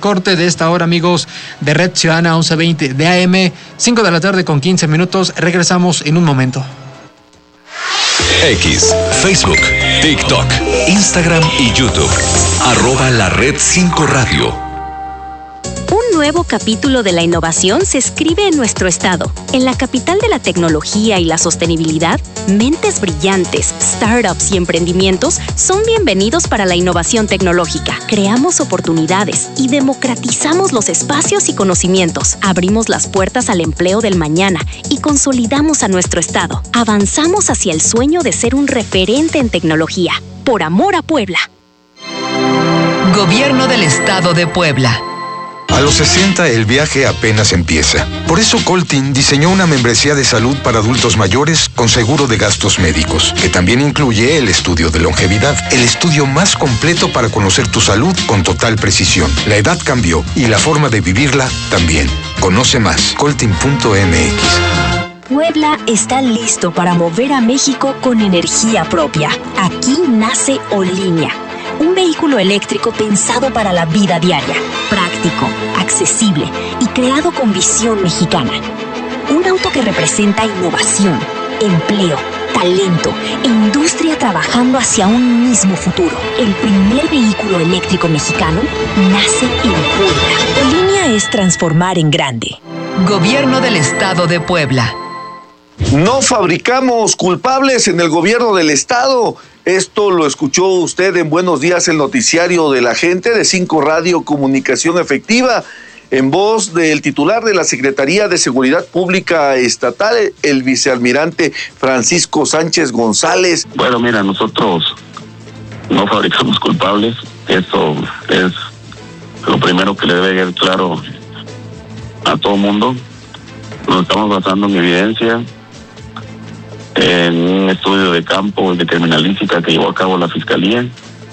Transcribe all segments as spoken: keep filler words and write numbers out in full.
corte de esta hora, amigos de Red Ciudadana once veinte de A M, cinco de la tarde con quince minutos. Regresamos en un momento. X, Facebook, TikTok, Instagram y YouTube. Arroba la Red cinco Radio. Un nuevo capítulo de la innovación se escribe en nuestro estado. En la capital de la tecnología y la sostenibilidad, mentes brillantes, startups y emprendimientos son bienvenidos para la innovación tecnológica. Creamos oportunidades y democratizamos los espacios y conocimientos. Abrimos las puertas al empleo del mañana y consolidamos a nuestro estado. Avanzamos hacia el sueño de ser un referente en tecnología. Por amor a Puebla. Gobierno del Estado de Puebla. A los sesenta el viaje apenas empieza. Por eso Coltin diseñó una membresía de salud para adultos mayores con seguro de gastos médicos, que también incluye el estudio de longevidad, el estudio más completo para conocer tu salud con total precisión. La edad cambió y la forma de vivirla también. Conoce más, coltin punto m x. Puebla está listo para mover a México con energía propia. Aquí nace Olinia, un vehículo eléctrico pensado para la vida diaria, práctico, accesible y creado con visión mexicana. Un auto que representa innovación, empleo, talento e industria trabajando hacia un mismo futuro. El primer vehículo eléctrico mexicano nace en Puebla. Olinia es transformar en grande. Gobierno del Estado de Puebla. No fabricamos culpables en el gobierno del estado. Esto lo escuchó usted en Buenos Días, el noticiario de la gente de cinco Radio Comunicación Efectiva, en voz del titular de la Secretaría de Seguridad Pública Estatal, el vicealmirante Francisco Sánchez González. Bueno, mira, nosotros no fabricamos culpables. Eso es lo primero que le debe quedar claro a todo mundo. Nos estamos basando en evidencia, en un estudio de campo de criminalística que llevó a cabo la Fiscalía.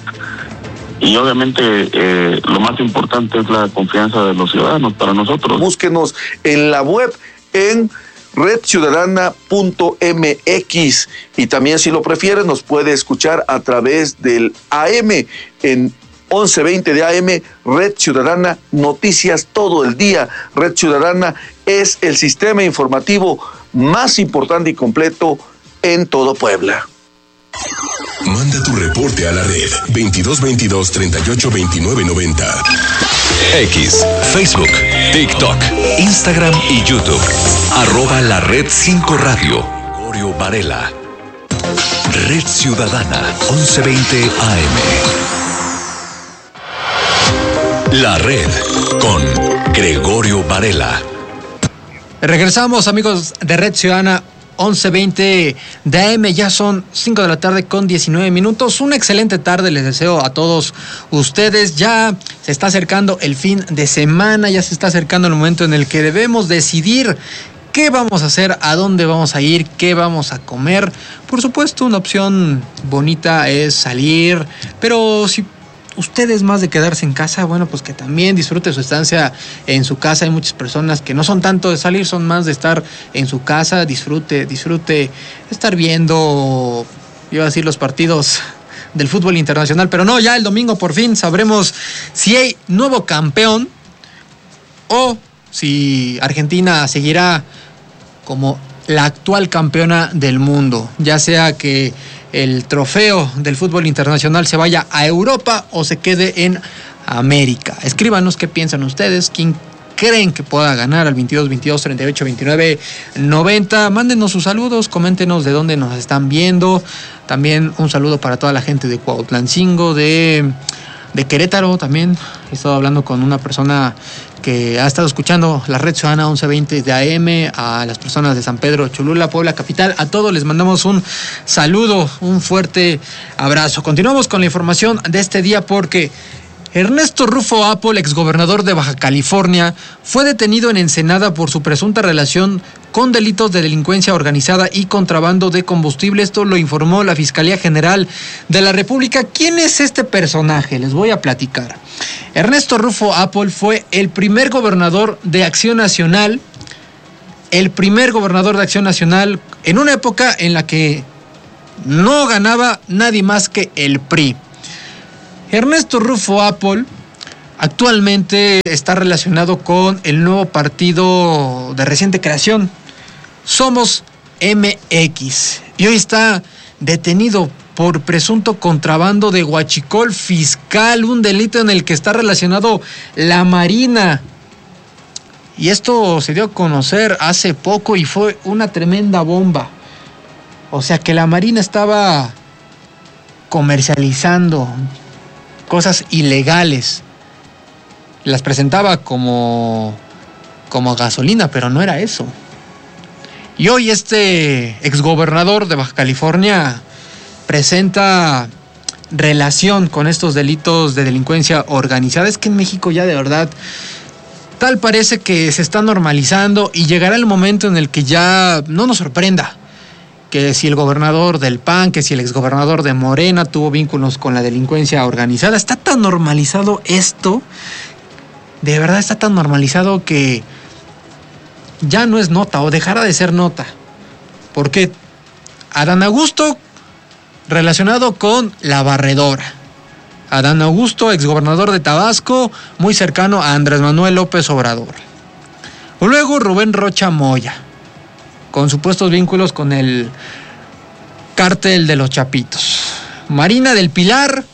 Y obviamente eh, lo más importante es la confianza de los ciudadanos para nosotros. Búsquenos en la web en red ciudadana punto m x y también, si lo prefiere, nos puede escuchar a través del A M en once veinte de A M, Red Ciudadana, noticias todo el día. Red Ciudadana es el sistema informativo más importante y completo en todo Puebla. Manda tu reporte a la red veintidós veintidós treinta y ocho veintinueve noventa. X, Facebook, TikTok, Instagram y YouTube. Arroba la Red cinco Radio. Gregorio Varela. Red Ciudadana once veinte A M. La Red con Gregorio Varela. Regresamos, amigos de Red Ciudadana once veinte de A M, ya son cinco de la tarde con diecinueve minutos. Una excelente tarde les deseo a todos ustedes. Ya se está acercando el fin de semana, ya se está acercando el momento en el que debemos decidir qué vamos a hacer, a dónde vamos a ir, qué vamos a comer. Por supuesto, una opción bonita es salir, pero si ustedes más de quedarse en casa, bueno, pues que también disfrute su estancia en su casa. Hay muchas personas que no son tanto de salir, son más de estar en su casa. Disfrute, disfrute estar viendo, iba a decir, los partidos del fútbol internacional, pero no, ya el domingo por fin sabremos si hay nuevo campeón o si Argentina seguirá como la actual campeona del mundo, ya sea que el trofeo del fútbol internacional se vaya a Europa o se quede en América. Escríbanos qué piensan ustedes, quién creen que pueda ganar al veintidós veintidós treinta y ocho veintinueve noventa. Mándenos sus saludos, coméntenos de dónde nos están viendo. También un saludo para toda la gente de Cuautlancingo, de, de Querétaro también. He estado hablando con una persona que ha estado escuchando la Red Ciudadana once veinte de A M, a las personas de San Pedro Cholula, Puebla capital. A todos les mandamos un saludo, un fuerte abrazo. Continuamos con la información de este día porque Ernesto Rufo Apple, exgobernador de Baja California, fue detenido en Ensenada por su presunta relación con delitos de delincuencia organizada y contrabando de combustible. Esto lo informó la Fiscalía General de la República. ¿Quién es este personaje? Les voy a platicar. Ernesto Rufo Apple fue el primer gobernador de Acción Nacional, el primer gobernador de Acción Nacional en una época en la que no ganaba nadie más que el P R I. Ernesto Rufo Apple actualmente está relacionado con el nuevo partido de reciente creación, Somos M X, y hoy está detenido por presunto contrabando de huachicol fiscal, un delito en el que está relacionado la Marina. Y esto se dio a conocer hace poco y fue una tremenda bomba. O sea que la Marina estaba comercializando cosas ilegales. Las presentaba como, como gasolina, pero no era eso. Y hoy este exgobernador de Baja California presenta relación con estos delitos de delincuencia organizada. Es que en México ya de verdad tal parece que se está normalizando y llegará el momento en el que ya no nos sorprenda que si el gobernador del P A N, que si el exgobernador de Morena tuvo vínculos con la delincuencia organizada. Está tan normalizado esto, de verdad está tan normalizado que ya no es nota o dejará de ser nota. Porque Adán Augusto relacionado con la barredora. Adán Augusto, exgobernador de Tabasco, muy cercano a Andrés Manuel López Obrador. Luego Rubén Rocha Moya, con supuestos vínculos con el cártel de los Chapitos. Marina del Pilar,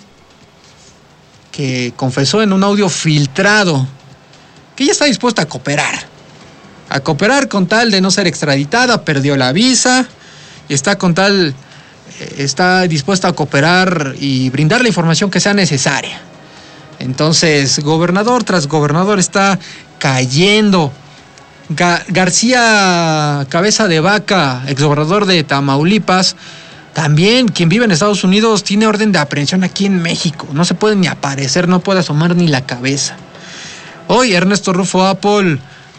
que confesó en un audio filtrado que ella está dispuesta a cooperar. A cooperar con tal de no ser extraditada, perdió la visa y está con tal... está dispuesta a cooperar y brindar la información que sea necesaria. Entonces, gobernador tras gobernador está cayendo. Ga- García Cabeza de Vaca, exgobernador de Tamaulipas, también, quien vive en Estados Unidos, tiene orden de aprehensión aquí en México. No se puede ni aparecer, no puede asomar ni la cabeza. Hoy, Ernesto Rufo Apple,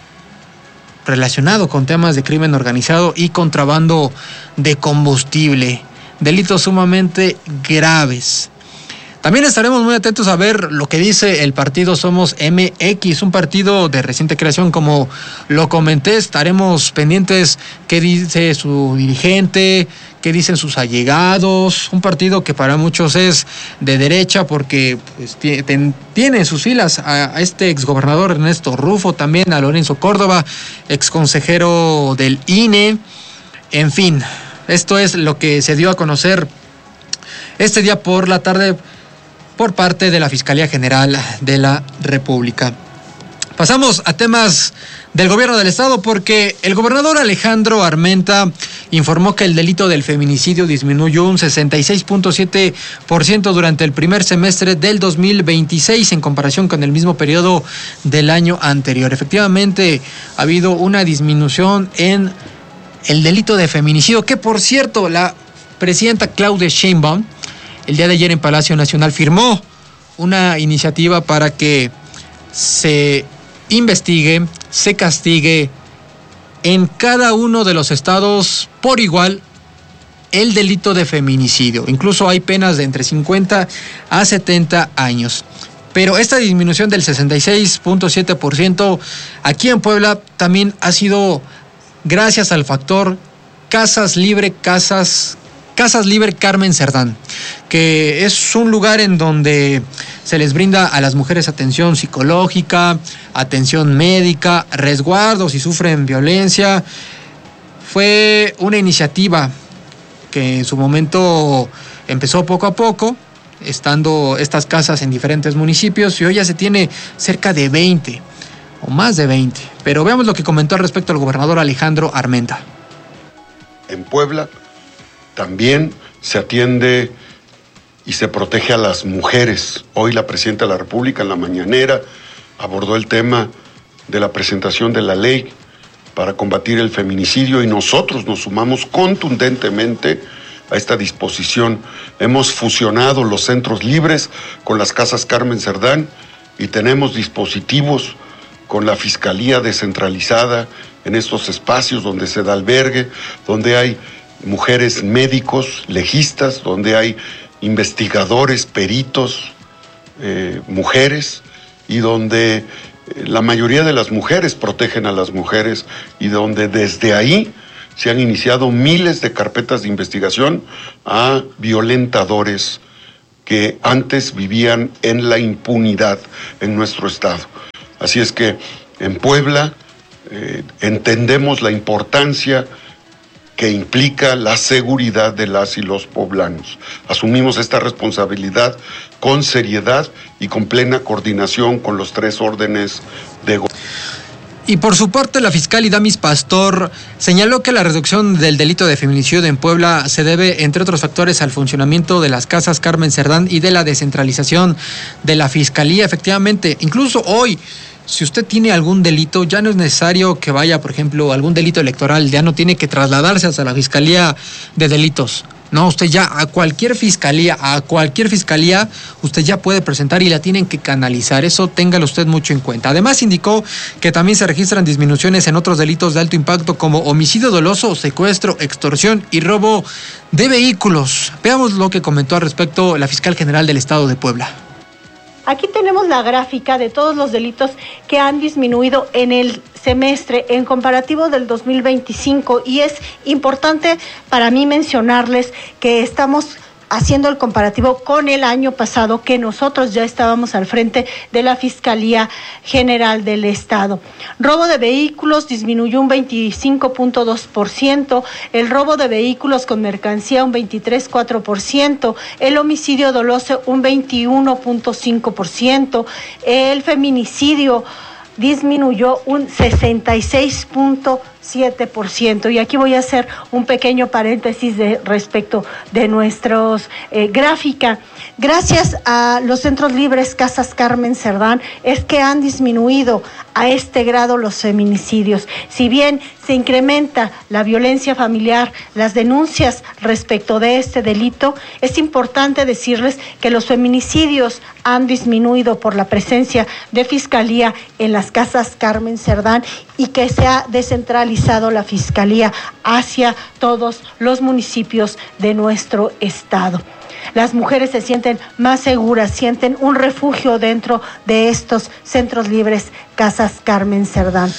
relacionado con temas de crimen organizado y contrabando de combustible. Delitos sumamente graves. También estaremos muy atentos a ver lo que dice el partido Somos M X, un partido de reciente creación, como lo comenté. Estaremos pendientes qué dice su dirigente, qué dicen sus allegados. Un partido que para muchos es de derecha porque pues, tiene en sus filas a, a este exgobernador Ernesto Rufo, también a Lorenzo Córdoba, exconsejero del I N E. En fin, esto es lo que se dio a conocer este día por la tarde por parte de la Fiscalía General de la República. Pasamos a temas del gobierno del estado porque el gobernador Alejandro Armenta informó que el delito del feminicidio disminuyó un sesenta y seis punto siete por ciento durante el primer semestre del dos mil veintiséis en comparación con el mismo periodo del año anterior. Efectivamente, ha habido una disminución en el delito de feminicidio, que por cierto, la presidenta Claudia Sheinbaum, el día de ayer en Palacio Nacional, firmó una iniciativa para que se investigue, se castigue en cada uno de los estados por igual el delito de feminicidio. Incluso hay penas de entre cincuenta a setenta años. Pero esta disminución del sesenta y seis punto siete por ciento aquí en Puebla también ha sido gracias al factor Casas Libre, Casas, Casas Libre Carmen Cerdán, que es un lugar en donde se les brinda a las mujeres atención psicológica, atención médica, resguardo si sufren violencia. Fue una iniciativa que en su momento empezó poco a poco, estando estas casas en diferentes municipios, y hoy ya se tiene cerca de veinte o más de veinte. Pero veamos lo que comentó al respecto el gobernador Alejandro Armenta. En Puebla también se atiende y se protege a las mujeres. Hoy la presidenta de la República en la mañanera abordó el tema de la presentación de la ley para combatir el feminicidio y nosotros nos sumamos contundentemente a esta disposición. Hemos fusionado los centros libres con las casas Carmen Cerdán y tenemos dispositivos con la Fiscalía descentralizada en estos espacios donde se da albergue, donde hay mujeres médicos, legistas, donde hay investigadores, peritos, eh, mujeres, y donde eh, la mayoría de las mujeres protegen a las mujeres, y donde desde ahí se han iniciado miles de carpetas de investigación a violentadores que antes vivían en la impunidad en nuestro estado. Así es que en Puebla eh, entendemos la importancia que implica la seguridad de las y los poblanos. Asumimos esta responsabilidad con seriedad y con plena coordinación con los tres órdenes de gobierno. Y por su parte, la fiscal Idamis Pastor señaló que la reducción del delito de feminicidio en Puebla se debe, entre otros factores, al funcionamiento de las casas Carmen Cerdán y de la descentralización de la fiscalía. Efectivamente, incluso hoy, si usted tiene algún delito, ya no es necesario que vaya, por ejemplo, algún delito electoral, ya no tiene que trasladarse hasta la fiscalía de delitos. No, usted ya a cualquier fiscalía, a cualquier fiscalía, usted ya puede presentar y la tienen que canalizar. Eso téngalo usted mucho en cuenta. Además, indicó que también se registran disminuciones en otros delitos de alto impacto como homicidio doloso, secuestro, extorsión y robo de vehículos. Veamos lo que comentó al respecto la fiscal general del Estado de Puebla. Aquí tenemos la gráfica de todos los delitos que han disminuido en el semestre en comparativo del dos mil veinticinco, y es importante para mí mencionarles que estamos haciendo el comparativo con el año pasado, que nosotros ya estábamos al frente de la Fiscalía General del Estado. Robo de vehículos disminuyó un veinticinco punto dos por ciento, el robo de vehículos con mercancía un veintitrés punto cuatro por ciento, el homicidio doloso un veintiuno punto cinco por ciento, el feminicidio disminuyó un sesenta y seis punto siete por ciento. Y aquí voy a hacer un pequeño paréntesis de respecto de nuestros eh, gráfica. Gracias a los centros libres Casas Carmen Cerdán es que han disminuido a este grado los feminicidios. Si bien se incrementa la violencia familiar, las denuncias respecto de este delito, es importante decirles que los feminicidios han disminuido por la presencia de Fiscalía en las Casas Carmen Cerdán y que se ha descentralizado la Fiscalía hacia todos los municipios de nuestro estado. Las mujeres se sienten más seguras, sienten un refugio dentro de estos centros libres Casas Carmen Cerdán.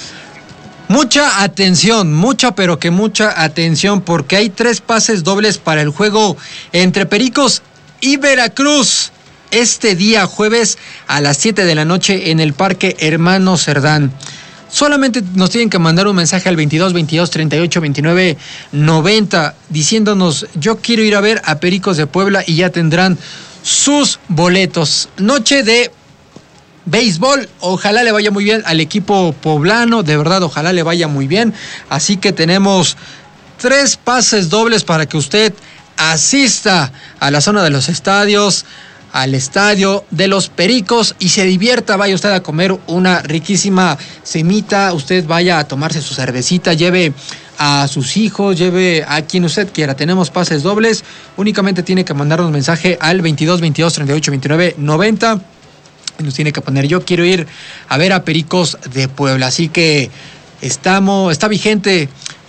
Mucha atención, mucha pero que mucha atención, porque hay tres pases dobles para el juego entre Pericos y Veracruz este día jueves a las siete de la noche en el Parque Hermano Cerdán. Solamente nos tienen que mandar un mensaje al veintidós veintidós treinta y ocho veintinueve noventa diciéndonos: yo quiero ir a ver a Pericos de Puebla, y ya tendrán sus boletos. Noche de béisbol, ojalá le vaya muy bien al equipo poblano, de verdad, ojalá le vaya muy bien. Así que tenemos tres pases dobles para que usted asista a la zona de los estadios, al estadio de los Pericos, y se divierta. Vaya usted a comer una riquísima semita, usted vaya a tomarse su cervecita, lleve a sus hijos, lleve a quien usted quiera. Tenemos pases dobles, únicamente tiene que mandarnos un mensaje al veintidós veintidós treinta y ocho veintinueve noventa. Nos tiene que poner: yo quiero ir a ver a Pericos de Puebla. Así que estamos, está vigente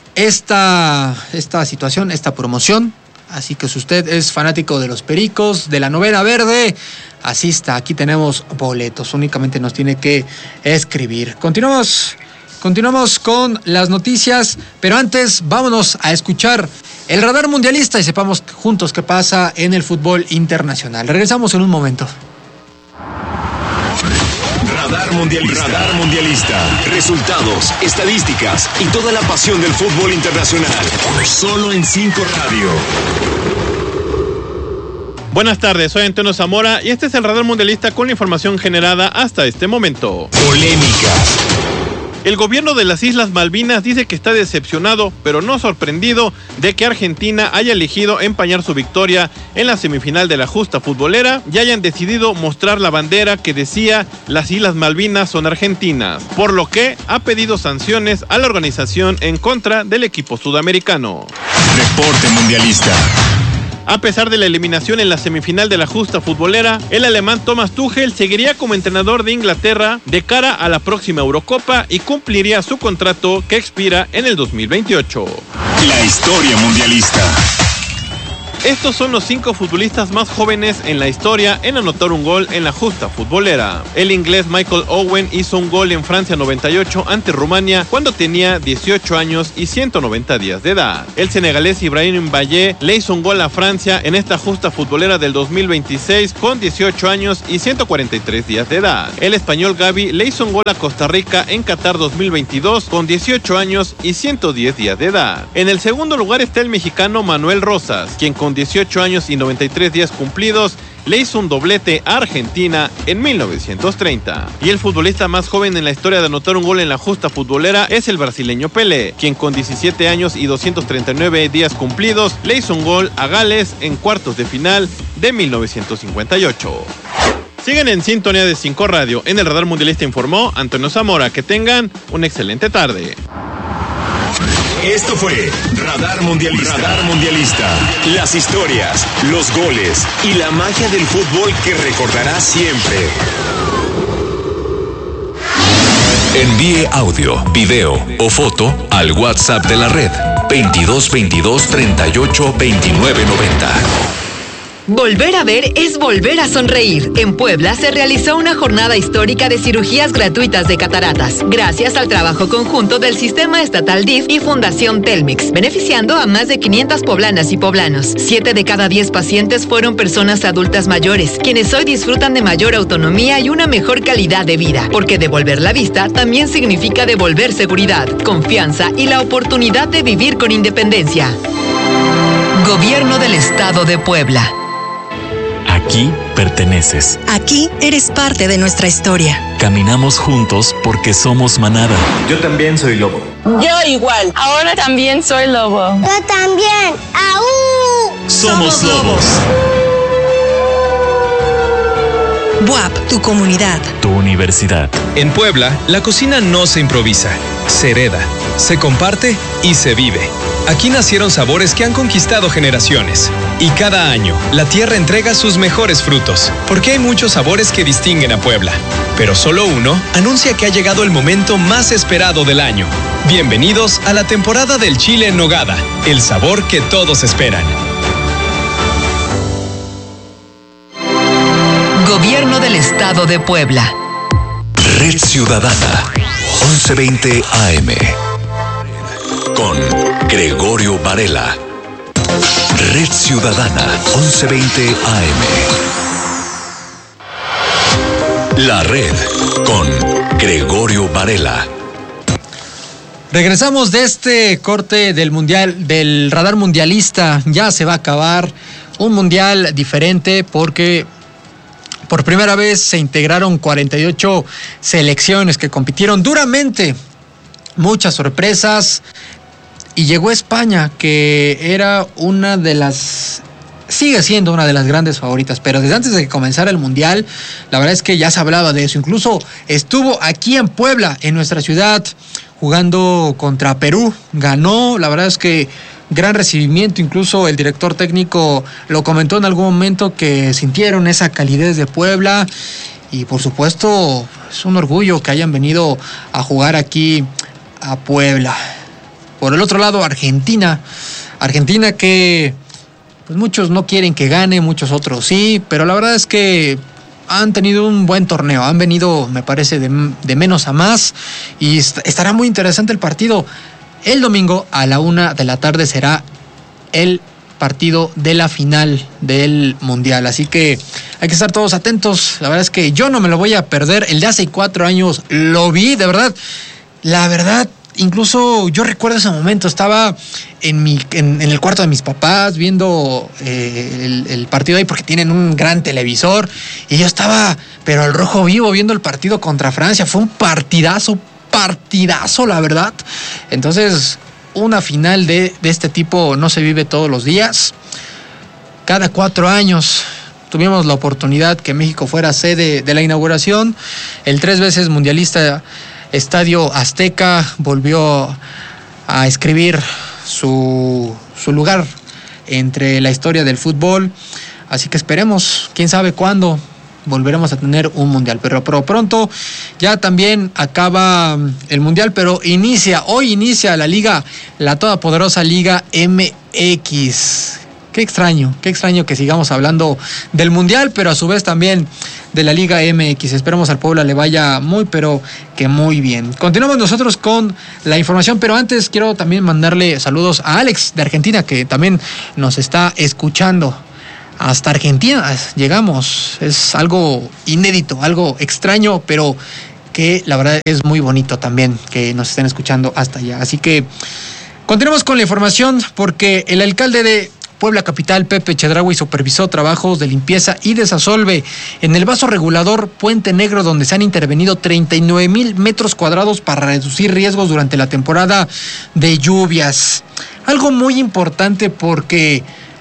esta, esta situación, esta promoción. Así que si usted es fanático de los Pericos, de la novena verde, asista. Aquí tenemos boletos, únicamente nos tiene que escribir. Continuamos, continuamos con las noticias, pero antes vámonos a escuchar el radar mundialista y sepamos juntos qué pasa en el fútbol internacional. Regresamos en un momento. Radar Mundialista. Radar Mundialista. Resultados, estadísticas y toda la pasión del fútbol internacional. Solo en cinco Radio. Buenas tardes, soy Antonio Zamora y este es el Radar Mundialista con la información generada hasta este momento. Polémica. El gobierno de las Islas Malvinas dice que está decepcionado, pero no sorprendido, de que Argentina haya elegido empañar su victoria en la semifinal de la justa futbolera y hayan decidido mostrar la bandera que decía "las Islas Malvinas son argentinas", por lo que ha pedido sanciones a la organización en contra del equipo sudamericano. Reporte Mundialista. A pesar de la eliminación en la semifinal de la justa futbolera, el alemán Thomas Tuchel seguiría como entrenador de Inglaterra de cara a la próxima Eurocopa y cumpliría su contrato que expira en el dos mil veintiocho. La historia mundialista. Estos son los cinco futbolistas más jóvenes en la historia en anotar un gol en la justa futbolera. El inglés Michael Owen hizo un gol en Francia noventa y ocho ante Rumania cuando tenía dieciocho años y ciento noventa días de edad. El senegalés Ibrahim Mbaye le hizo un gol a Francia en esta justa futbolera del dos mil veintiséis con dieciocho años y ciento cuarenta y tres días de edad. El español Gavi le hizo un gol a Costa Rica en Qatar dos mil veintidós con dieciocho años y ciento diez días de edad. En el segundo lugar está el mexicano Manuel Rosas, quien con dieciocho años y noventa y tres días cumplidos le hizo un doblete a Argentina en mil novecientos treinta. Y el futbolista más joven en la historia de anotar un gol en la justa futbolera es el brasileño Pelé, quien con diecisiete años y doscientos treinta y nueve días cumplidos le hizo un gol a Gales en cuartos de final de mil novecientos cincuenta y ocho. Siguen en sintonía de cinco Radio. En el Radar Mundialista informó Antonio Zamora. Que tengan una excelente tarde. Esto fue Radar Mundialista. Radar Mundialista. Las historias, los goles y la magia del fútbol que recordarás siempre. Envíe audio, video o foto al WhatsApp de la red veintidós veintidós treinta y ocho veintinueve noventa. Volver a ver es volver a sonreír. En Puebla se realizó una jornada histórica de cirugías gratuitas de cataratas, gracias al trabajo conjunto del Sistema Estatal D I F y Fundación Telmex, beneficiando a más de quinientas poblanas y poblanos. Siete de cada diez pacientes fueron personas adultas mayores, quienes hoy disfrutan de mayor autonomía y una mejor calidad de vida, porque devolver la vista también significa devolver seguridad, confianza y la oportunidad de vivir con independencia. Gobierno del Estado de Puebla. Aquí perteneces. Aquí eres parte de nuestra historia. Caminamos juntos porque somos manada. Yo también soy lobo. Yo igual. Ahora también soy lobo. Yo también. ¡Aú! Somos lobos. B U A P, tu comunidad. Tu universidad. En Puebla, la cocina no se improvisa, se hereda, se comparte y se vive. Aquí nacieron sabores que han conquistado generaciones. Y cada año, la tierra entrega sus mejores frutos, porque hay muchos sabores que distinguen a Puebla. Pero solo uno anuncia que ha llegado el momento más esperado del año. Bienvenidos a la temporada del chile en nogada, el sabor que todos esperan. Gobierno del Estado de Puebla. Red Ciudadana, once veinte A M. Con Gregorio Varela. Red Ciudadana, once veinte A M. La Red con Gregorio Varela. Regresamos de este corte del mundial, del Radar Mundialista. Ya se va a acabar un mundial diferente porque por primera vez se integraron cuarenta y ocho selecciones que compitieron duramente. Muchas sorpresas. Y llegó España, que era una de las... sigue siendo una de las grandes favoritas, pero desde antes de que comenzara el Mundial, la verdad es que ya se hablaba de eso. Incluso estuvo aquí en Puebla, en nuestra ciudad, jugando contra Perú. Ganó, la verdad es que gran recibimiento. Incluso el director técnico lo comentó en algún momento que sintieron esa calidez de Puebla. Y por supuesto, es un orgullo que hayan venido a jugar aquí a Puebla. Por el otro lado, Argentina. Argentina que pues muchos no quieren que gane, muchos otros sí, pero la verdad es que han tenido un buen torneo. Han venido, me parece, de, de menos a más. Y est- estará muy interesante el partido. El domingo a la una de la tarde será el partido de la final del Mundial. Así que hay que estar todos atentos. La verdad es que yo no me lo voy a perder. El de hace cuatro años lo vi, de verdad. La verdad, incluso yo recuerdo ese momento, estaba en mi en, en el cuarto de mis papás viendo eh, el, el partido ahí porque tienen un gran televisor y yo estaba, pero al rojo vivo, viendo el partido contra Francia. Fue un partidazo, partidazo, la verdad. Entonces, una final de, de este tipo no se vive todos los días. Cada cuatro años tuvimos la oportunidad que México fuera sede de la inauguración. El tres veces mundialista Estadio Azteca volvió a escribir su, su lugar entre la historia del fútbol. Así que esperemos, quién sabe cuándo volveremos a tener un mundial. Pero, pero pronto ya también acaba el mundial, pero inicia, hoy inicia la liga, la todopoderosa Liga M X. Qué extraño, qué extraño que sigamos hablando del Mundial, pero a su vez también de la Liga M X. Esperemos al Puebla le vaya muy, pero que muy bien. Continuamos nosotros con la información, pero antes quiero también mandarle saludos a Alex de Argentina, que también nos está escuchando. Hasta Argentina llegamos. Es algo inédito, algo extraño, pero que la verdad es muy bonito también que nos estén escuchando hasta allá. Así que continuamos con la información, porque el alcalde de Puebla Capital, Pepe Chedraui, supervisó trabajos de limpieza y desasolve en el vaso regulador Puente Negro, donde se han intervenido treinta y nueve mil metros cuadrados para reducir riesgos durante la temporada de lluvias. Algo muy importante, porque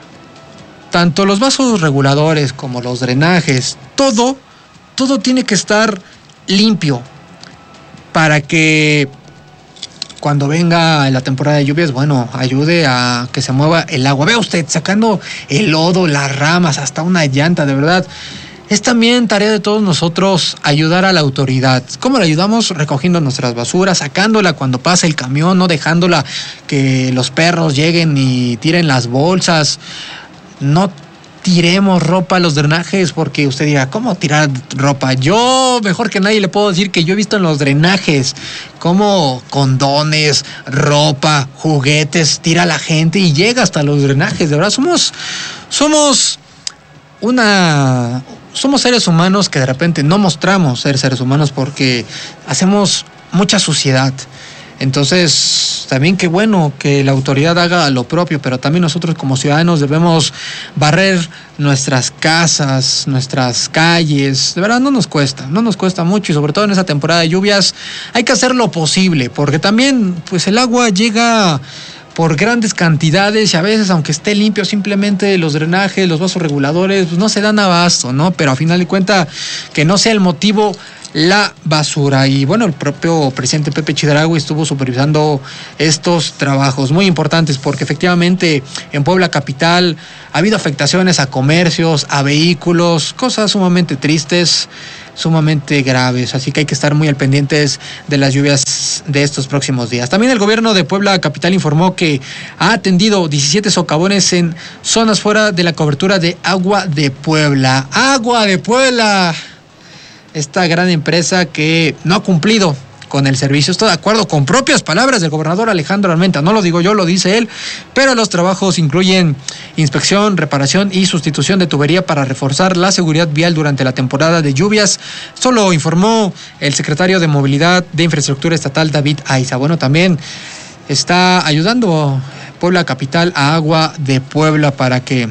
tanto los vasos reguladores como los drenajes, todo, todo tiene que estar limpio para que cuando venga la temporada de lluvias, bueno, ayude a que se mueva el agua. Vea usted, sacando el lodo, las ramas, hasta una llanta, de verdad. Es también tarea de todos nosotros ayudar a la autoridad. ¿Cómo le ayudamos? Recogiendo nuestras basuras, sacándola cuando pasa el camión, no dejándola que los perros lleguen y tiren las bolsas. No tiremos ropa a los drenajes, porque usted dirá, ¿cómo tirar ropa? Yo, mejor que nadie, le puedo decir que yo he visto en los drenajes cómo condones, ropa, juguetes, tira la gente y llega hasta los drenajes. De verdad, somos, somos una... Somos seres humanos que de repente no mostramos ser seres humanos porque hacemos mucha suciedad. Entonces, también qué bueno que la autoridad haga lo propio, pero también nosotros como ciudadanos debemos barrer nuestras casas, nuestras calles. De verdad no nos cuesta, no nos cuesta mucho, y sobre todo en esa temporada de lluvias hay que hacer lo posible, porque también pues el agua llega por grandes cantidades y a veces, aunque esté limpio, simplemente los drenajes, los vasos reguladores, pues no se dan abasto, ¿no? Pero a final de cuentas, que no sea el motivo la basura. Y bueno, el propio presidente Pepe Chedraui estuvo supervisando estos trabajos muy importantes, porque efectivamente en Puebla Capital ha habido afectaciones a comercios, a vehículos, cosas sumamente tristes, sumamente graves, así que hay que estar muy al pendientes de las lluvias de estos próximos días. También el gobierno de Puebla Capital informó que ha atendido diecisiete socavones en zonas fuera de la cobertura de Agua de Puebla. Agua de Puebla, esta gran empresa que no ha cumplido con el servicio. Estoy de acuerdo con propias palabras del gobernador Alejandro Armenta, no lo digo yo, lo dice él, pero los trabajos incluyen inspección, reparación y sustitución de tubería para reforzar la seguridad vial durante la temporada de lluvias. Esto lo informó el secretario de Movilidad de Infraestructura Estatal, David Aiza. Bueno, también está ayudando Puebla Capital a Agua de Puebla para que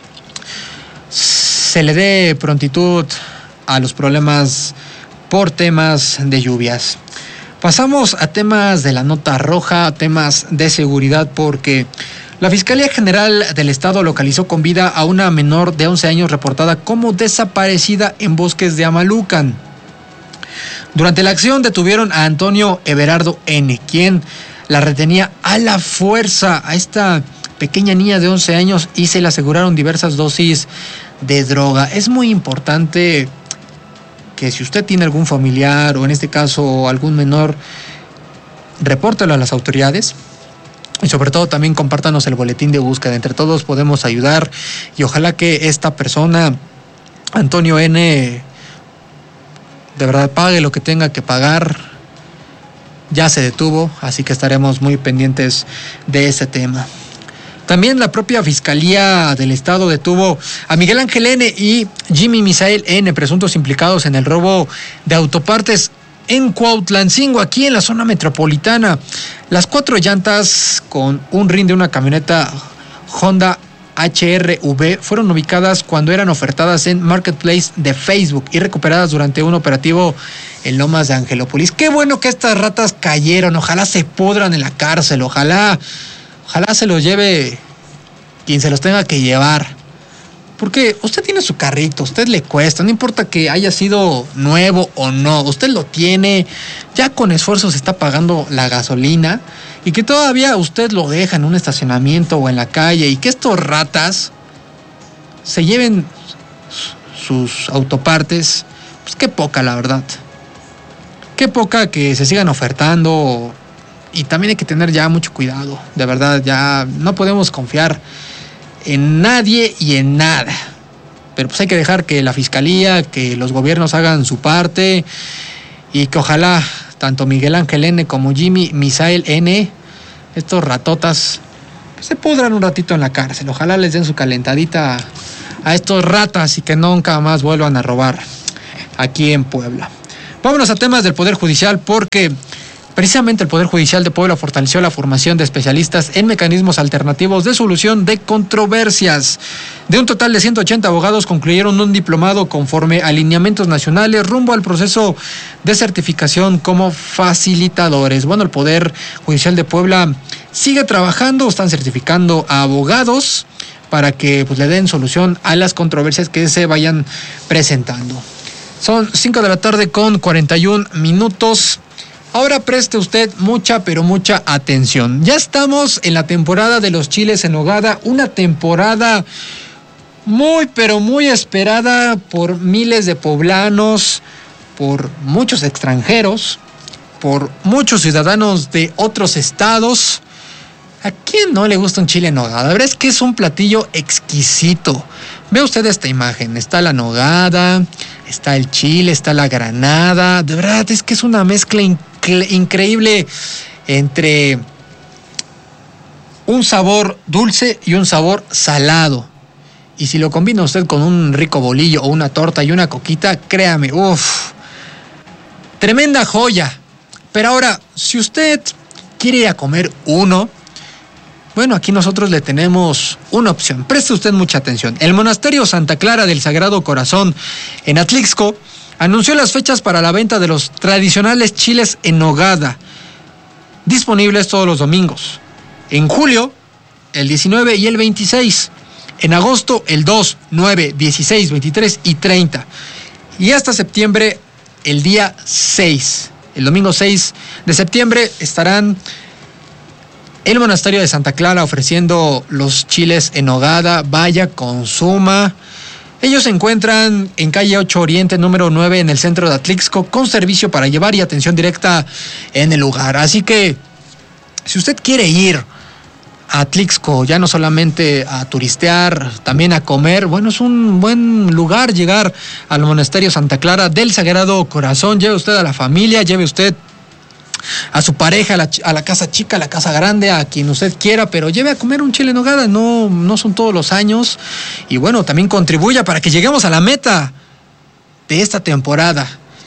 se le dé prontitud a los problemas por temas de lluvias. Pasamos a temas de la nota roja, a temas de seguridad, porque la Fiscalía General del Estado localizó con vida a una menor de once años reportada como desaparecida en Bosques de Amalucan. Durante la acción detuvieron a Antonio Everardo N., quien la retenía a la fuerza a esta pequeña niña de once años, y se le aseguraron diversas dosis de droga. Es muy importante que si usted tiene algún familiar, o en este caso algún menor, repórtelo a las autoridades, y sobre todo también compártanos el boletín de búsqueda. Entre todos podemos ayudar, y ojalá que esta persona, Antonio N., de verdad pague lo que tenga que pagar. Ya se detuvo, así que estaremos muy pendientes de ese tema. También la propia Fiscalía del Estado detuvo a Miguel Ángel N. y Jimmy Misael N., presuntos implicados en el robo de autopartes en Cuautlancingo, aquí en la zona metropolitana. Las cuatro llantas con un rin de una camioneta Honda H R V fueron ubicadas cuando eran ofertadas en Marketplace de Facebook y recuperadas durante un operativo en Lomas de Angelópolis. Qué bueno que estas ratas cayeron, ojalá se pudran en la cárcel, ojalá... Ojalá se los lleve quien se los tenga que llevar. Porque usted tiene su carrito, usted le cuesta, no importa que haya sido nuevo o no, usted lo tiene, ya con esfuerzo se está pagando la gasolina, y que todavía usted lo deja en un estacionamiento o en la calle, y que estos ratas se lleven sus autopartes, pues qué poca, la verdad. Qué poca que se sigan ofertando. Y también hay que tener ya mucho cuidado, de verdad, ya no podemos confiar en nadie y en nada. Pero pues hay que dejar que la fiscalía, que los gobiernos hagan su parte y que ojalá tanto Miguel Ángel N como Jimmy Misael N, estos ratotas, pues se pudran un ratito en la cárcel. Ojalá les den su calentadita a, a estos ratas y que nunca más vuelvan a robar aquí en Puebla. Vámonos a temas del Poder Judicial, porque precisamente el Poder Judicial de Puebla fortaleció la formación de especialistas en mecanismos alternativos de solución de controversias. De un total de ciento ochenta abogados, concluyeron un diplomado conforme a lineamientos nacionales rumbo al proceso de certificación como facilitadores. Bueno, el Poder Judicial de Puebla sigue trabajando, están certificando a abogados para que pues, le den solución a las controversias que se vayan presentando. Son cinco de la tarde con cuarenta y un minutos. Ahora preste usted mucha, pero mucha atención. Ya estamos en la temporada de los chiles en nogada, una temporada muy, pero muy esperada por miles de poblanos, por muchos extranjeros, por muchos ciudadanos de otros estados. ¿A quién no le gusta un chile en nogada? La verdad es que es un platillo exquisito. Ve usted esta imagen, está la nogada, está el chile, está la granada. De verdad es que es una mezcla incre- increíble entre un sabor dulce y un sabor salado. Y si lo combina usted con un rico bolillo o una torta y una coquita, créame, uff, tremenda joya. Pero ahora, si usted quiere ir a comer uno, bueno, aquí nosotros le tenemos una opción. Preste usted mucha atención. El Monasterio Santa Clara del Sagrado Corazón en Atlixco anunció las fechas para la venta de los tradicionales chiles en nogada, disponibles todos los domingos. En julio, el diecinueve y el veintiséis. En agosto, el dos, nueve, dieciséis, veintitrés y treinta. Y hasta septiembre, el día seis. El domingo seis de septiembre estarán el Monasterio de Santa Clara ofreciendo los chiles en nogada. Vaya, consuma. Ellos se encuentran en calle ocho Oriente, número nueve, en el centro de Atlixco, con servicio para llevar y atención directa en el lugar. Así que, si usted quiere ir a Atlixco, ya no solamente a turistear, también a comer, bueno, es un buen lugar llegar al Monasterio Santa Clara del Sagrado Corazón. Lleve usted a la familia, lleve usted a su pareja, a la, a la casa chica, a la casa grande, a quien usted quiera, pero lleve a comer un chile en nogada. No, no son todos los años. Y bueno, también contribuya para que lleguemos a la meta de esta temporada.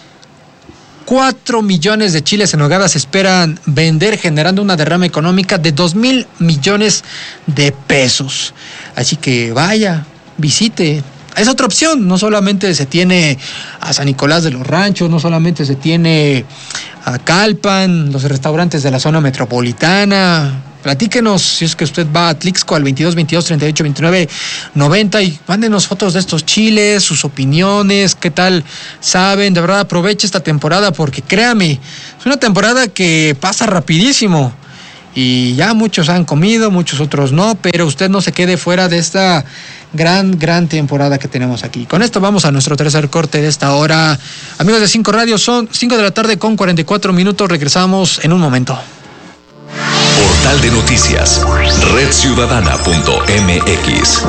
Cuatro millones de chiles en nogada se esperan vender, generando una derrama económica de dos mil millones de pesos. Así que vaya, visite. Es otra opción. No solamente se tiene a San Nicolás de los Ranchos, no solamente se tiene a Calpan, los restaurantes de la zona metropolitana. Platíquenos si es que usted va a Atlixco al veintidós veintidós treinta y ocho veintinueve noventa y mándenos fotos de estos chiles, sus opiniones, qué tal saben. De verdad, aproveche esta temporada porque créame, es una temporada que pasa rapidísimo. Y ya muchos han comido, muchos otros no, pero usted no se quede fuera de esta gran, gran temporada que tenemos aquí. Con esto vamos a nuestro tercer corte de esta hora. Amigos de cinco Radio, son cinco de la tarde con cuarenta y cuatro minutos. Regresamos en un momento. Portal de Noticias, red ciudadana punto m x.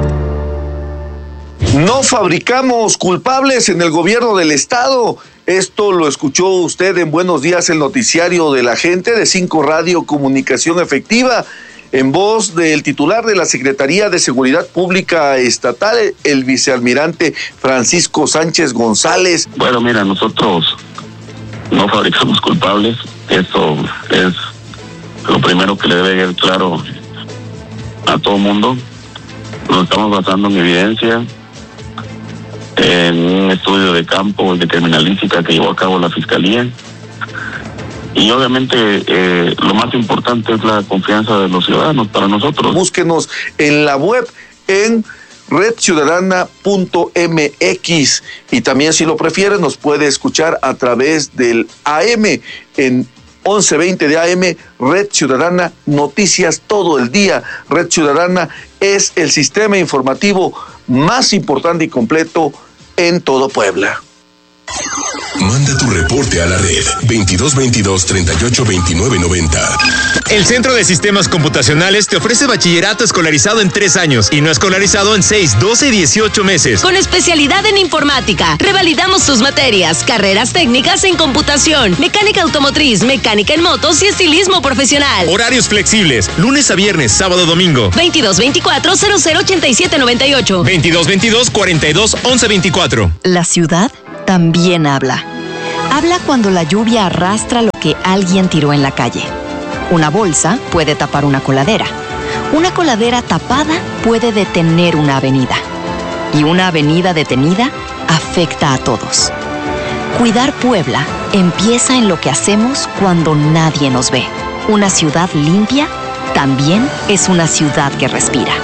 No fabricamos culpables en el gobierno del estado. Esto lo escuchó usted en Buenos Días, el noticiario de la gente de cinco Radio Comunicación Efectiva, en voz del titular de la Secretaría de Seguridad Pública Estatal, el vicealmirante Francisco Sánchez González. Bueno, mira, nosotros no fabricamos culpables. Eso es lo primero que le debe quedar claro a todo el mundo. Nos estamos basando en evidencia, en un estudio de campo de criminalística que llevó a cabo la Fiscalía. Y obviamente eh, lo más importante es la confianza de los ciudadanos para nosotros. Búsquenos en la web en red ciudadana punto m x y también, si lo prefiere, nos puede escuchar a través del A M en once veinte de A M, Red Ciudadana, noticias todo el día. Red Ciudadana es el sistema informativo más importante y completo en todo Puebla. Manda tu reporte a la red veintidós veintidós treinta y ocho veintinueve noventa. El Centro de Sistemas Computacionales te ofrece bachillerato escolarizado en tres años y no escolarizado en seis, doce y dieciocho meses. Con especialidad en informática, revalidamos tus materias, carreras técnicas en computación, mecánica automotriz, mecánica en motos y estilismo profesional. Horarios flexibles, lunes a viernes, sábado, domingo. veintidós veinticuatro cero cero ochenta y siete noventa y ocho. veintidós veintidós cuarenta y dos once veinticuatro. La ciudad también habla. Habla cuando la lluvia arrastra lo que alguien tiró en la calle. Una bolsa puede tapar una coladera. Una coladera tapada puede detener una avenida. Y una avenida detenida afecta a todos. Cuidar Puebla empieza en lo que hacemos cuando nadie nos ve. Una ciudad limpia también es una ciudad que respira.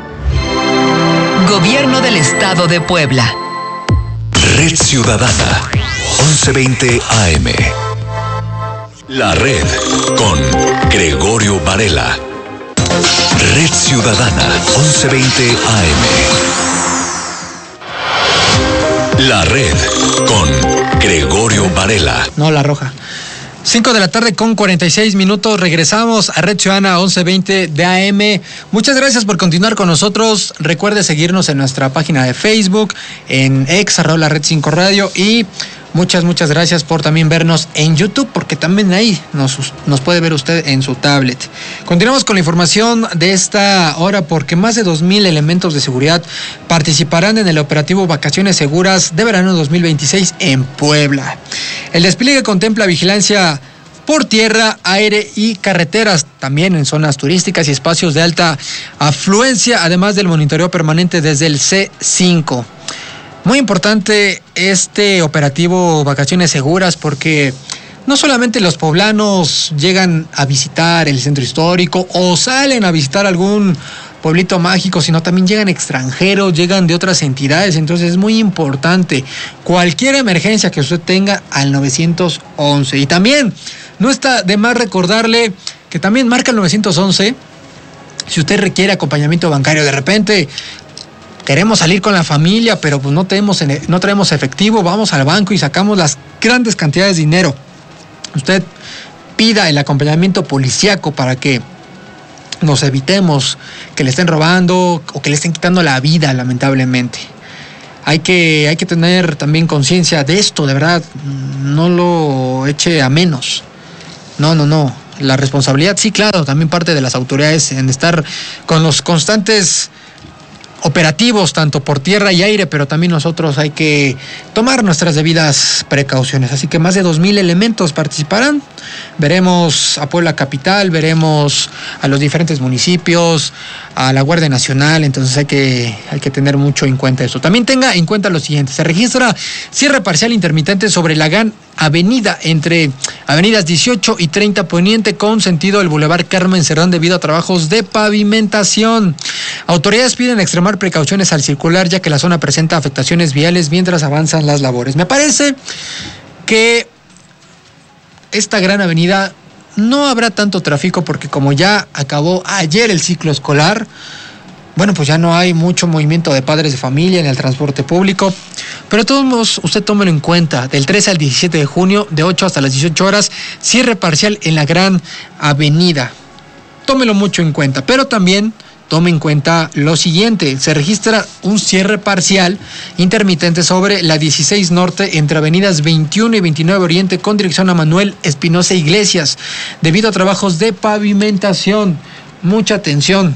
Gobierno del Estado de Puebla. Red Ciudadana, once veinte A M. La Red con Gregorio Varela. Red Ciudadana, once veinte A M. La Red con Gregorio Varela. No, la roja. cinco de la tarde con cuarenta y seis minutos. Regresamos a Red Ciudadana once veinte de A M. Muchas gracias por continuar con nosotros. Recuerde seguirnos en nuestra página de Facebook, en ex arroba la Red cinco Radio, y muchas, muchas gracias por también vernos en YouTube, porque también ahí nos, nos puede ver usted en su tablet. Continuamos con la información de esta hora, porque más de dos mil elementos de seguridad participarán en el operativo Vacaciones Seguras de verano dos mil veintiséis en Puebla. El despliegue contempla vigilancia por tierra, aire y carreteras, también en zonas turísticas y espacios de alta afluencia, además del monitoreo permanente desde el C cinco. Muy importante este operativo Vacaciones Seguras, porque no solamente los poblanos llegan a visitar el centro histórico o salen a visitar algún pueblito mágico, sino también llegan extranjeros, llegan de otras entidades. Entonces es muy importante cualquier emergencia que usted tenga al nueve once. Y también no está de más recordarle que también marca el nueve once si usted requiere acompañamiento bancario. De repente queremos salir con la familia, pero pues no tenemos, no traemos efectivo, vamos al banco y sacamos las grandes cantidades de dinero. Usted pida el acompañamiento policíaco para que nos evitemos que le estén robando o que le estén quitando la vida, lamentablemente. Hay que, hay que tener también conciencia de esto, de verdad. No lo eche a menos. No, no, no. La responsabilidad, sí, claro, también parte de las autoridades en estar con los constantes operativos, tanto por tierra y aire, pero también nosotros hay que tomar nuestras debidas precauciones. Así que más de dos mil elementos participarán. Veremos a Puebla Capital, veremos a los diferentes municipios, a la Guardia Nacional. Entonces hay que, hay que tener mucho en cuenta eso. También tenga en cuenta lo siguiente: se registra cierre parcial intermitente sobre la gran avenida entre avenidas dieciocho y treinta Poniente con sentido del Boulevard Carmen Cerdán debido a trabajos de pavimentación. Autoridades piden extremar precauciones al circular, ya que la zona presenta afectaciones viales mientras avanzan las labores. Me parece que esta gran avenida no habrá tanto tráfico, porque como ya acabó ayer el ciclo escolar, bueno, pues ya no hay mucho movimiento de padres de familia en el transporte público. Pero de todos modos, usted tómelo en cuenta. Del trece al diecisiete de junio, de ocho hasta las dieciocho horas, cierre parcial en la gran avenida. Tómelo mucho en cuenta. Pero también tome en cuenta lo siguiente: se registra un cierre parcial intermitente sobre la dieciséis Norte entre avenidas veintiuno y veintinueve Oriente con dirección a Manuel Espinosa Iglesias, debido a trabajos de pavimentación. Mucha atención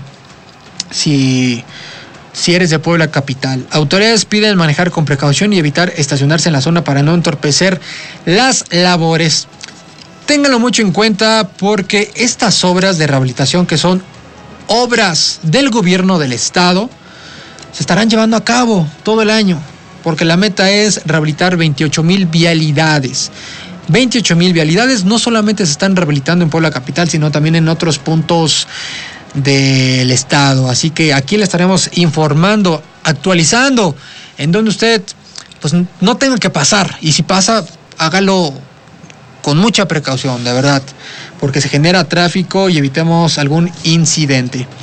si, si eres de Puebla Capital. Autoridades piden manejar con precaución y evitar estacionarse en la zona para no entorpecer las labores. Ténganlo mucho en cuenta, porque estas obras de rehabilitación, que son obras del gobierno del estado, se estarán llevando a cabo todo el año, porque la meta es rehabilitar veintiocho mil vialidades. veintiocho mil vialidades no solamente se están rehabilitando en Puebla Capital, sino también en otros puntos del estado. Así que aquí le estaremos informando, actualizando, en donde usted pues no tenga que pasar, y si pasa, hágalo con mucha precaución, de verdad, porque se genera tráfico y evitemos algún incidente.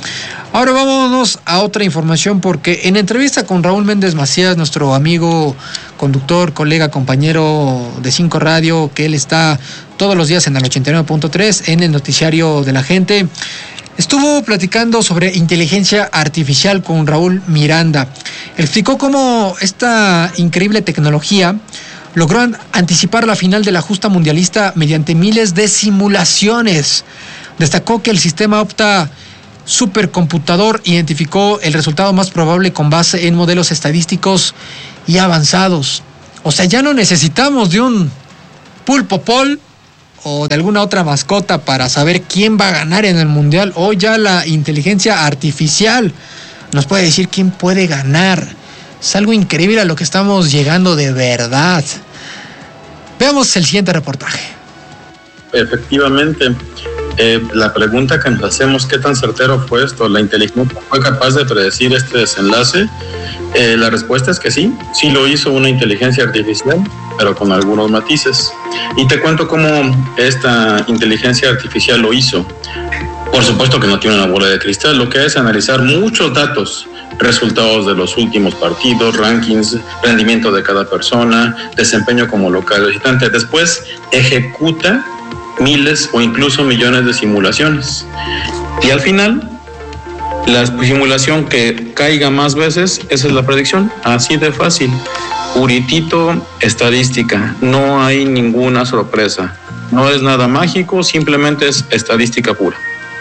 Ahora vámonos a otra información, porque en entrevista con Raúl Méndez Macías, nuestro amigo, conductor, colega, compañero de Cinco Radio, que él está todos los días en el ochenta y nueve punto tres, en el noticiario de la gente, estuvo platicando sobre inteligencia artificial con Raúl Miranda. Explicó cómo esta increíble tecnología logró anticipar la final de la justa mundialista mediante miles de simulaciones. Destacó que el sistema Opta supercomputador identificó el resultado más probable con base en modelos estadísticos y avanzados. O sea, ya no necesitamos de un pulpo pol o de alguna otra mascota para saber quién va a ganar en el mundial. Hoy ya la inteligencia artificial nos puede decir quién puede ganar. Es algo increíble a lo que estamos llegando de verdad. Veamos el siguiente reportaje. Efectivamente, eh, la pregunta que nos hacemos, ¿qué tan certero fue esto? ¿La inteligencia fue capaz de predecir este desenlace? Eh, la respuesta es que sí, sí lo hizo una inteligencia artificial, pero con algunos matices. Y te cuento cómo esta inteligencia artificial lo hizo. Por supuesto que no tiene una bola de cristal, lo que hace es analizar muchos datos, resultados de los últimos partidos, rankings, rendimiento de cada persona, desempeño como local visitante. Después ejecuta miles o incluso millones de simulaciones. Y al final, la simulación que caiga más veces, esa es la predicción. Así de fácil. Puritito estadística. No hay ninguna sorpresa. No es nada mágico, simplemente es estadística pura.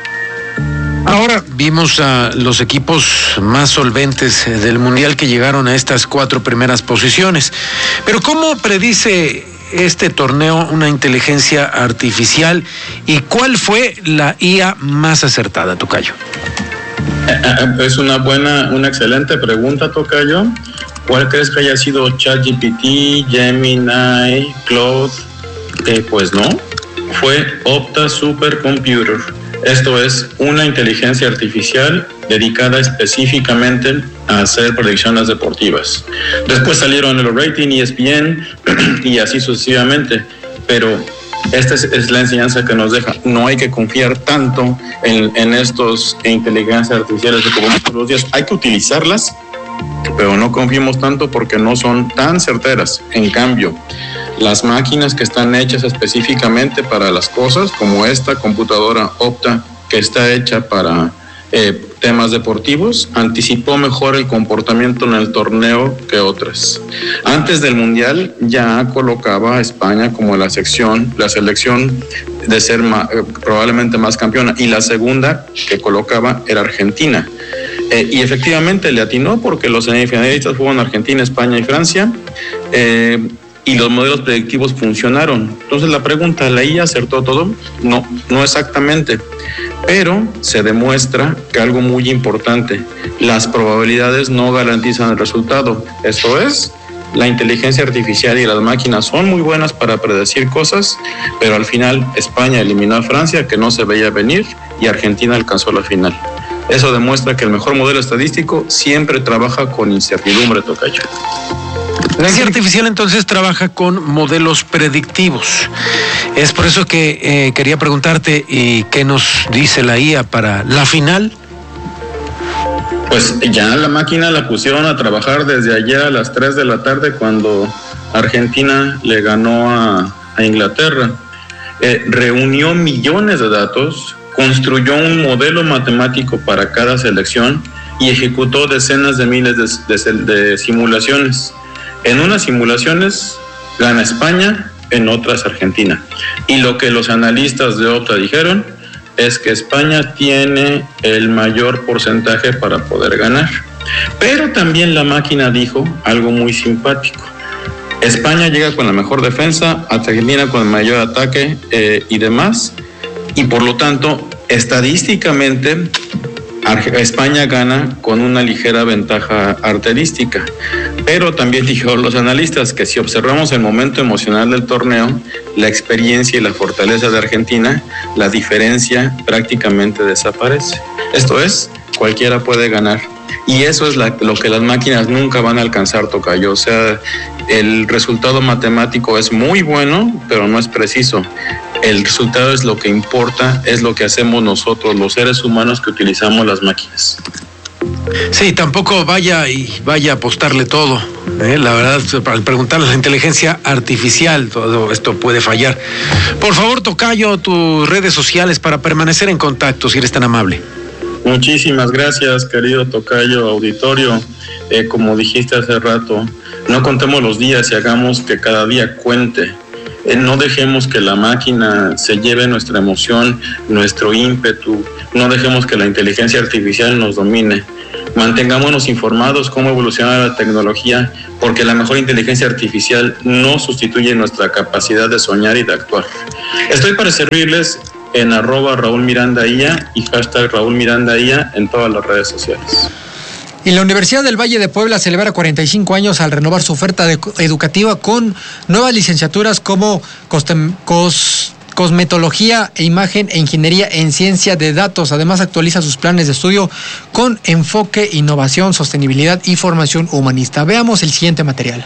Ahora vimos a los equipos más solventes del Mundial que llegaron a estas cuatro primeras posiciones. Pero ¿cómo predice este torneo una inteligencia artificial y cuál fue la I A más acertada, Tocayo? Es una buena, una excelente pregunta, Tocayo. ¿Cuál crees que haya sido ChatGPT, Gemini, Claude? Eh, pues no, fue Opta Supercomputer. Esto es una inteligencia artificial dedicada específicamente a hacer predicciones deportivas. Después salieron el rating, E S P N y así sucesivamente, pero esta es, es la enseñanza que nos deja. No hay que confiar tanto en, en estos inteligencias artificiales de como todos los días. Hay que utilizarlas, pero no confiemos tanto porque no son tan certeras. En cambio, las máquinas que están hechas específicamente para las cosas, como esta computadora Opta, que está hecha para eh, temas deportivos, anticipó mejor el comportamiento en el torneo que otras. Antes del Mundial ya colocaba a España como la sección, la selección de ser ma, eh, probablemente más campeona, y la segunda que colocaba era Argentina. Eh, y efectivamente le atinó porque los semifinalistas fueron Argentina, España y Francia. Eh, Y los modelos predictivos funcionaron. Entonces la pregunta, ¿la I A acertó todo? No, no exactamente. Pero se demuestra que algo muy importante, las probabilidades no garantizan el resultado. Esto es, la inteligencia artificial y las máquinas son muy buenas para predecir cosas, pero al final España eliminó a Francia, que no se veía venir, y Argentina alcanzó la final. Eso demuestra que el mejor modelo estadístico siempre trabaja con incertidumbre, Tocayo. La inteligencia artificial entonces trabaja con modelos predictivos. Es por eso que eh, quería preguntarte, ¿y qué nos dice la I A para la final? Pues ya la máquina la pusieron a trabajar desde ayer a las tres de la tarde cuando Argentina le ganó a, a Inglaterra. Eh, reunió millones de datos, construyó un modelo matemático para cada selección y ejecutó decenas de miles de, de, de simulaciones. En unas simulaciones gana España, en otras Argentina. Y lo que los analistas de Opta dijeron es que España tiene el mayor porcentaje para poder ganar. Pero también la máquina dijo algo muy simpático. España llega con la mejor defensa, Argentina con el mayor ataque eh, y demás. Y por lo tanto, estadísticamente, España gana con una ligera ventaja arterística. Pero también dijeron los analistas que si observamos el momento emocional del torneo, la experiencia y la fortaleza de Argentina, la diferencia prácticamente desaparece. Esto es, cualquiera puede ganar. Y eso es la, lo que las máquinas nunca van a alcanzar, Tocayo. O sea, el resultado matemático es muy bueno, pero no es preciso. El resultado es lo que importa, es lo que hacemos nosotros, los seres humanos que utilizamos las máquinas. Sí, tampoco vaya y vaya a apostarle todo. ¿eh? La verdad, al preguntarle a la inteligencia artificial, todo esto puede fallar. Por favor, tocayo, tus redes sociales para permanecer en contacto, si eres tan amable. Muchísimas gracias, querido tocayo, auditorio. Eh, como dijiste hace rato, no contemos los días y hagamos que cada día cuente. Eh, no dejemos que la máquina se lleve nuestra emoción, nuestro ímpetu. No dejemos que la inteligencia artificial nos domine. Mantengámonos informados cómo evoluciona la tecnología, porque la mejor inteligencia artificial no sustituye nuestra capacidad de soñar y de actuar. Estoy para servirles en arroba Raúl Miranda I A y hashtag Raúl Miranda I A en todas las redes sociales. Y la Universidad del Valle de Puebla celebra cuarenta y cinco años al renovar su oferta de, educativa con nuevas licenciaturas como costem, cos, cosmetología e imagen e ingeniería en ciencia de datos. Además, actualiza sus planes de estudio con enfoque, innovación, sostenibilidad y formación humanista. Veamos el siguiente material.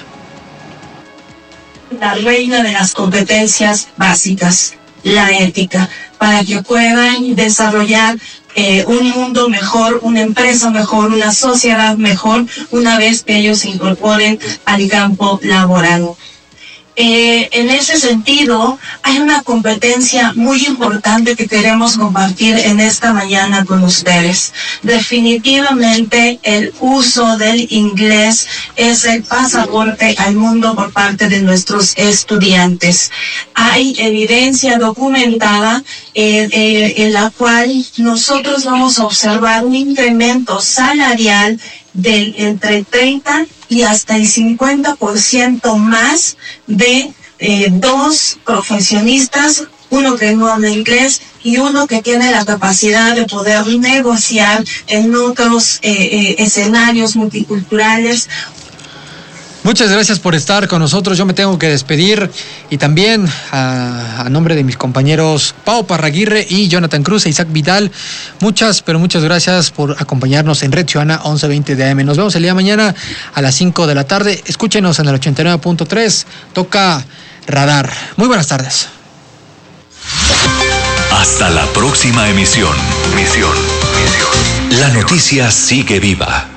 La reina de las competencias básicas, la ética, para que puedan desarrollar eh, un mundo mejor, una empresa mejor, una sociedad mejor, una vez que ellos se incorporen al campo laboral. Eh, en ese sentido, hay una competencia muy importante que queremos compartir en esta mañana con ustedes. Definitivamente el uso del inglés es el pasaporte al mundo por parte de nuestros estudiantes. Hay evidencia documentada eh, eh, en la cual nosotros vamos a observar un incremento salarial del entre treinta y hasta el cincuenta por ciento más de eh, dos profesionistas, uno que no habla inglés y uno que tiene la capacidad de poder negociar en otros eh, eh, escenarios multiculturales. Muchas gracias por estar con nosotros. Yo me tengo que despedir y también a, a nombre de mis compañeros Pau Parraguirre y Jonathan Cruz e Isaac Vidal, muchas, pero muchas gracias por acompañarnos en Red Ciudadana once veinte de A M. Nos vemos el día de mañana a las cinco de la tarde. Escúchenos en el ochenta y nueve punto tres. Toca Radar. Muy buenas tardes. Hasta la próxima emisión. Misión. Misión. La noticia sigue viva.